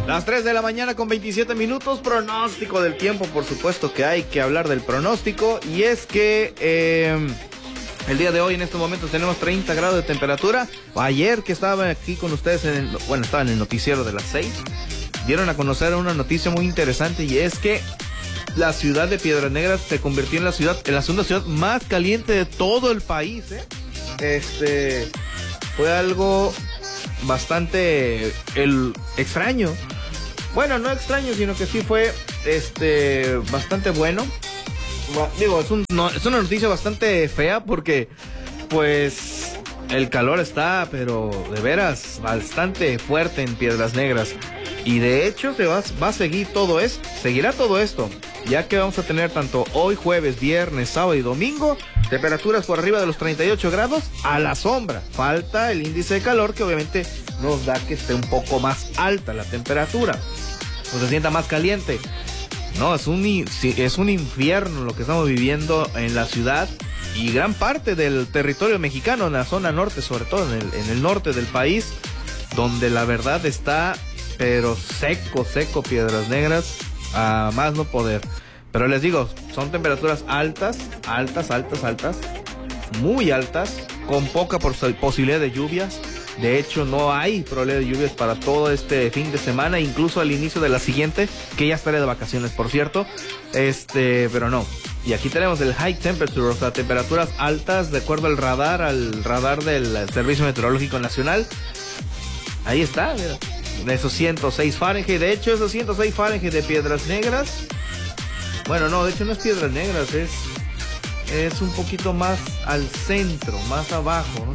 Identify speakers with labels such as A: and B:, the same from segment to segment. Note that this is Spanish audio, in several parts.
A: Las 3 de la mañana con 27 minutos, pronóstico del tiempo, por supuesto que hay que hablar del pronóstico, y es que el día de hoy en estos momentos tenemos 30 grados de temperatura. Ayer que estaba aquí con ustedes, estaba en el noticiero de las 6, dieron a conocer una noticia muy interesante, y es que la ciudad de Piedras Negras se convirtió en la segunda ciudad más caliente de todo el país, Fue algo bastante extraño. Bueno, no extraño, sino que sí fue bastante bueno. Digo, es una noticia bastante fea porque pues el calor está, pero de veras bastante fuerte en Piedras Negras. Y de hecho va a seguir seguirá todo esto, ya que vamos a tener tanto hoy, jueves, viernes, sábado y domingo temperaturas por arriba de los 38 grados a la sombra. Falta el índice de calor, que obviamente nos da que esté un poco más alta la temperatura, o se sienta más caliente. No, es un infierno lo que estamos viviendo en la ciudad y gran parte del territorio mexicano, en la zona norte, sobre todo en el norte del país, donde la verdad está pero seco Piedras Negras, a más no poder. Pero les digo, son temperaturas altas, muy altas, con poca posibilidad de lluvias. De hecho, no hay probabilidad de lluvias para todo este fin de semana, incluso al inicio de la siguiente, que ya estaré de vacaciones, por cierto. Pero no. Y aquí tenemos el high temperature, o sea, temperaturas altas, de acuerdo al radar del Servicio Meteorológico Nacional. Ahí está, mira. De esos 106 Fahrenheit. De hecho, esos 106 Fahrenheit de Piedras Negras. Bueno, no, de hecho no es Piedras Negras, es un poquito más al centro, más abajo, ¿no?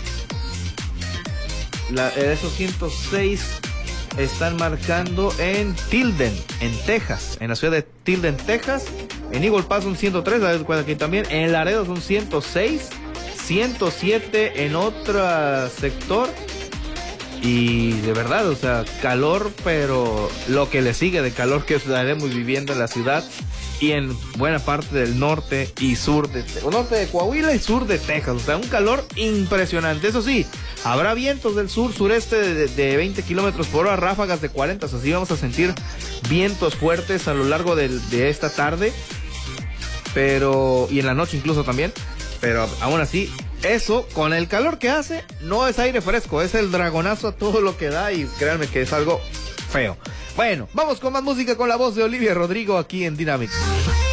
A: Esos 106 están marcando en Tilden, en Texas, en la ciudad de Tilden, Texas. En Eagle Pass son 103, aquí también. En Laredo son 106, 107 en otro sector. Y de verdad, o sea, calor, pero lo que le sigue de calor que estaremos viviendo en la ciudad y en buena parte del norte y sur norte de Coahuila y sur de Texas. O sea, un calor impresionante. Eso sí, habrá vientos del sureste de 20 kilómetros por hora, ráfagas de 40. O sea, sí vamos a sentir vientos fuertes a lo largo de esta tarde, y en la noche incluso también. Pero aún así, eso, con el calor que hace, no es aire fresco, es el dragonazo a todo lo que da, y créanme que es algo feo. Bueno, vamos con más música con la voz de Olivia Rodrigo aquí en Dynamic.